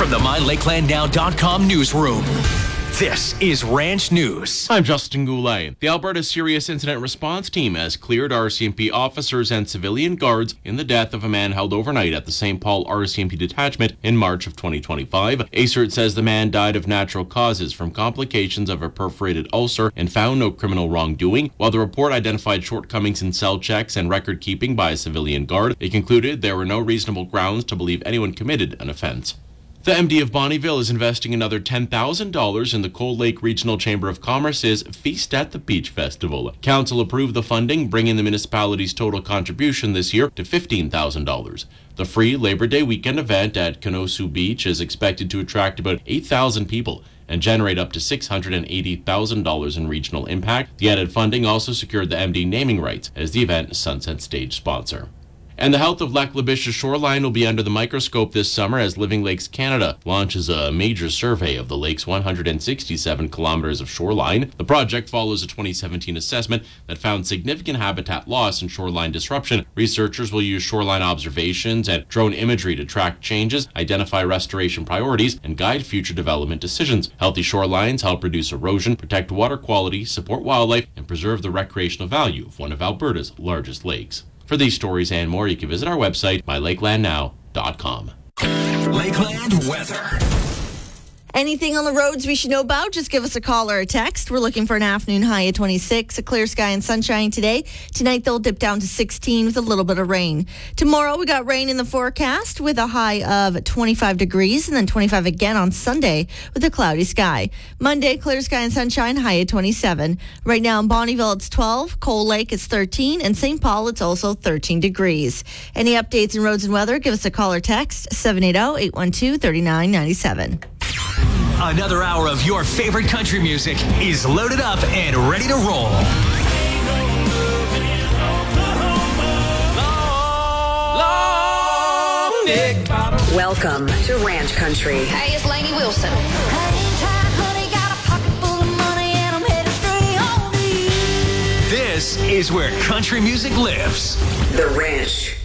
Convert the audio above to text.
from the MyLakelandNow.com newsroom. This is Ranch News. I'm Justin Goulet. The Alberta Serious Incident Response Team has cleared RCMP officers and civilian guards in the death of a man held overnight at the St. Paul RCMP detachment in March of 2025. ACERT says the man died of natural causes from complications of a perforated ulcer and found no criminal wrongdoing. While the report identified shortcomings in cell checks and record keeping by a civilian guard, it concluded there were no reasonable grounds to believe anyone committed an offense. The MD of Bonnyville is investing another $10,000 in the Cold Lake Regional Chamber of Commerce's Feast at the Beach Festival. Council approved the funding, bringing the municipality's total contribution this year to $15,000. The free Labor Day weekend event at Kanosu Beach is expected to attract about 8,000 people and generate up to $680,000 in regional impact. The added funding also secured the MD naming rights as the event Sunset Stage sponsor. And the health of Lac La Biche's shoreline will be under the microscope this summer as Living Lakes Canada launches a major survey of the lake's 167 kilometers of shoreline. The project follows a 2017 assessment that found significant habitat loss and shoreline disruption. Researchers will use shoreline observations and drone imagery to track changes, identify restoration priorities, and guide future development decisions. Healthy shorelines help reduce erosion, protect water quality, support wildlife, and preserve the recreational value of one of Alberta's largest lakes. For these stories and more, you can visit our website, mylakelandnow.com. Lakeland weather. Anything on the roads we should know about? Just give us a call or a text. We're looking for an afternoon high of 26, a clear sky and sunshine today. Tonight, they'll dip down to 16 with a little bit of rain. Tomorrow, we got rain in the forecast with a high of 25 degrees and then 25 again on Sunday with a cloudy sky. Monday, clear sky and sunshine, high of 27. Right now in Bonnyville, it's 12. Cold Lake, it's 13. And St. Paul, it's also 13 degrees. Any updates in roads and weather, give us a call or text, 780-812-3997. Another hour of your favorite country music is loaded up and ready to roll. Welcome to Ranch Country. Hey, it's Lainey Wilson. This is where country music lives. The Ranch.